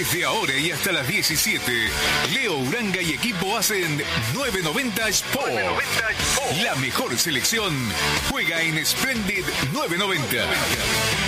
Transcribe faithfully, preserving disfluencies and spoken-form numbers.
Desde ahora y hasta las diecisiete, Leo Uranga y equipo hacen nueve noventa Sport. La mejor selección juega en Splendid nueve noventa.